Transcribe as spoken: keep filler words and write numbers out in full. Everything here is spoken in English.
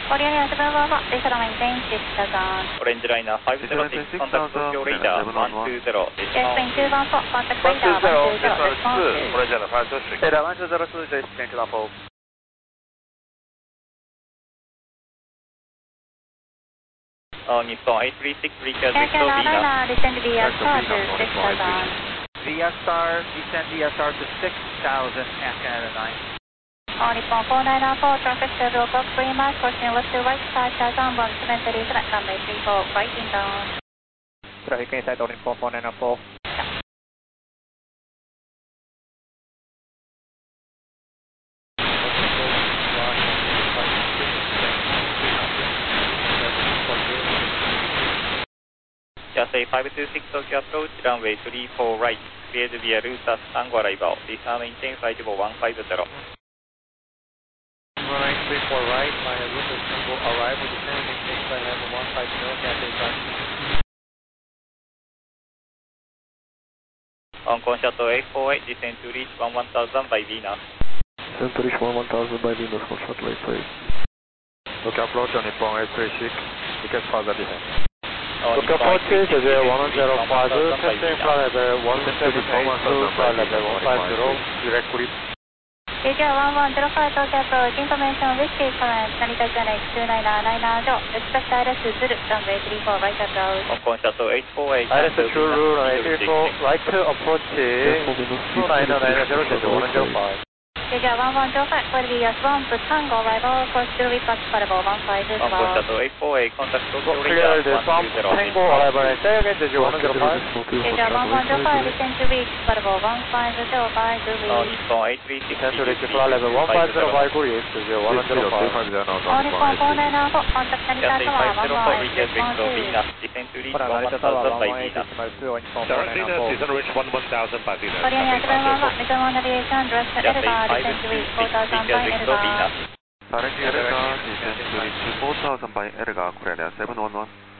Korean seven one one, please maintain six thousand. Orange liner five zero six, contact Tokyo radar one two zero. Yes, plane two one four, contact one two radar zero, one two zero, this one is response two, Orange liner five zero six. Radar one two zero two, just change to four. Uh, Nippon eight three six, recast Yes, Victor Vina. liner, descend via star to six thousand. Via star, descend via star to six thousand, Air Canada nine. All Nippon four nine four, traffic several box three miles, crossing left to right, side thousand one seventy, flight runway three four, right inbound. Traffic inside All Nippon four nine four. Cathay five two six Tokyo approach, runway three four right, cleared via Lutas Tango arrival, descend maintain flight level one five zero. Runway three four right, via Lutas Tango arrival, descend maintain flight level one five zero, Cathay five. Hong Kong Shuttle eight four eight, descend to reach one one thousand by Venus. Descend to reach one one thousand by Venus for Shuttle eight four eight. Tokyo approach on Nippon eight three six, request further descent. Tokyo approach is one zero five, passing flight level one seven eight two, flight level one five zero, direct grip. Asia one one zero five, Tokyo approach, information whiskey current, Narita J N X two nine nine nine nine zero, expect I R S Zulu, runway three four right approach. Hong Kong Shuttle eight four eight, I R S Zulu, runway three four right approach, two nine nine zero, change one zero five. Asia one one zero five, clear via Swan to Tango arrival, cross to report level one five zero. Hong Kong Shuttle eight four eight, contact Tokyo Clear radar the Swamp one two zero. Tango arrival and say again, change one zero five. Asia one one zero five, descend to reach level one five zero five, Uh, Zulu. Nippon eight three six, Descend to reach flight level one five zero five, Korea, change one zero five. All Nippon four nine four, contact Narita Cathay Tower five zero one four, one recast eight one Victor two. Venus, descend to reach one one Narita Tower thousand by one one eight Venus. decimal two, All Nippon four Direct nine Venus, four. descend reach one one thousand by Venus. Korean seven one one, Mizumon Aviation, direct to Cathay Elba, five descend to two reach six, four thousand by recast Victor Elba. Venus. Direct Elga, descend to reach four thousand by Elga, Korea seven one one.